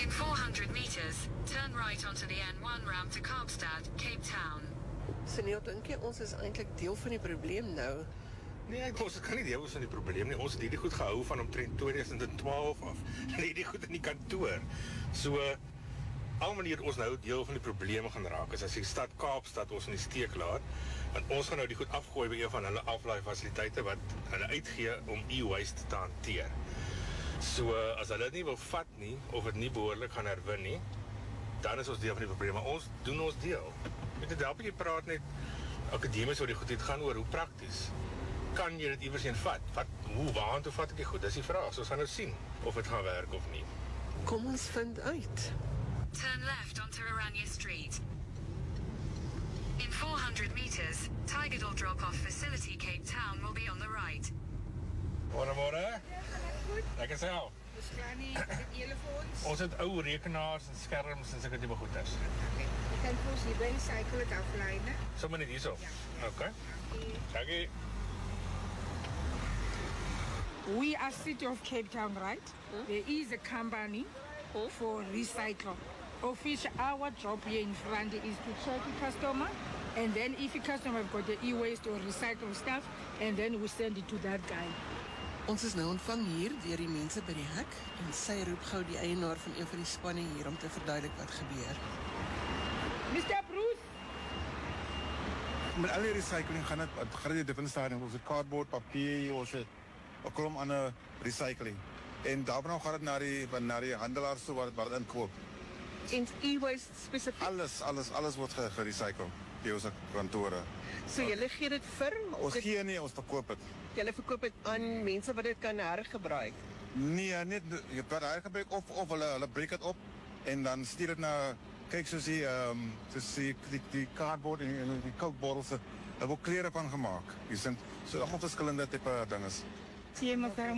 In 400 meters, turn right onto the N1 ramp to Kaapstad, Cape Town. Sunil, dink jy ons is eintlik deel van die probleem nou? Nee, ons kan nie deel wees van die probleem nie. Ons het hierdie goed gehou van omtrent 2012 af. Hierdie goed in die kantoor. So, al wanneer ons nou deel van die probleme gaan raak, is as die stad Kaapstad ons in die steek laat, want ons gaan nou die goed afgooi by een van hulle aflaai fasiliteite wat hulle uitgee om e-waste te hanteer. So, as hulle dit nie wil vat nie, of het nie behoorlik gaan herwin nie, dan is ons deel van die probleem, maar ons doen ons deel. Met die help jy praat net akademies oor die goed, dit gaan oor hoe prakties. Kan jy dit iewers heen vat? Waaraan toe vat ek die goed? Dis die vraag, so ons gaan nou sien of het gaan werk of nie. Kom ons vind uit. Turn left onto Oranje Street. In 400 meters, Tigerdal drop-off facility Cape Town will be on the right. Môre. Lekker self. Dis klaar nie, is dit julle vir ons? Ons het ou rekenaars en skerms en sulke tipe goeders. Okay. Jy kan vir ons hier by die cycle het aflaai, ne? Sommer net hierso. Ja. Okay. Dankie. We are City of Cape Town, right? There is a company for recycle. Official, our job here in front is to check the customer, and then if the customer have got the e-waste or recycle stuff, and then we send it to that guy. Ons is nou ontvang hier deur die mense by die hek en sy roep gou die eienaar van een van die spanne hier om te verduidelik wat gebeur. Mr. Bruce! Met al die recycling gaan dit die different stadiums. Ons het cardboard, papier, ons het 'n klomp ander recycling. En daarna gaan dit na die handelaars toe waar dit inkoop. En e-waste spesifiek? Alles word gerecycle by ons kantore. So julle gee dit vir? Ons gee nie, ons verkoop dit. Julle verkoop dit aan mense wat dit kan hergebruik? Nee, net jy kan hergebruik of hulle breek dit op en dan stuur dit na kyk soos die cardboard en die Coke bottles, hulle word klere van gemaak. Jy sien, so allemaal verskillende tipe dinges. Zie je me